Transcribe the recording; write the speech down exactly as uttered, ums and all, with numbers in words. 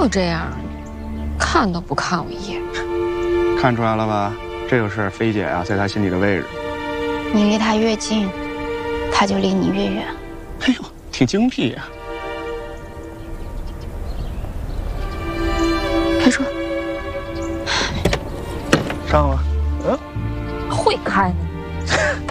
有这样，看都不看我一眼。 看出来了吧？这就是菲姐啊，在他心里的位置。 你离他越近，他就离你越远。 哎呦，挺精辟呀、 啊！开车。 上了。 嗯，会开呢。